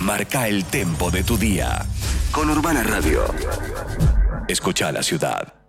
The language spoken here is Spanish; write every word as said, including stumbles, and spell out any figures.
Marca el tempo de tu día. Con Urbana Radio. Escucha la ciudad.